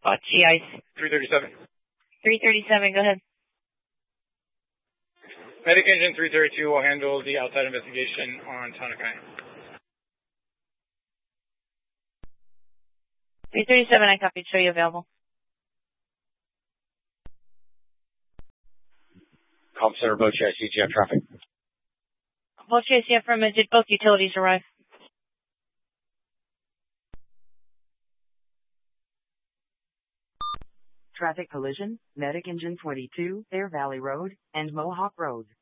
GIs. 337. 337, go ahead. Medic Engine 332 will handle the outside investigation on Tanakai. 337, I copied. Show you available. Comp Center, both CGF traffic. Both CGF from did both utilities arrive? Traffic collision, Medic Engine 22, Air Valley Road, and Mohawk Road.